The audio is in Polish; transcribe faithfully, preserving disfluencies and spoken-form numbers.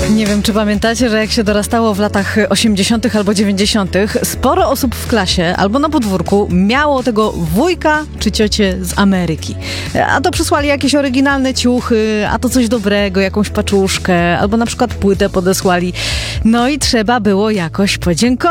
Nie wiem, czy pamiętacie, że jak się dorastało w latach osiemdziesiątych albo dziewięćdziesiątych, sporo osób w klasie albo na podwórku miało tego wujka czy ciocię z Ameryki. A to przysłali jakieś oryginalne ciuchy, a to coś dobrego, jakąś paczuszkę, albo na przykład płytę podesłali. No i trzeba było jakoś podziękować.